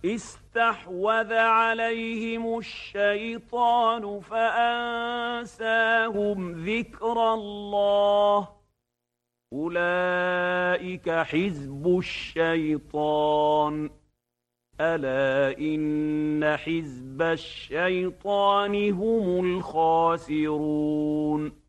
استحوذ عليهم الشيطان فأنساهم ذكر الله أولئك حزب الشيطان ألا إن حزب الشيطان هم الخاسرون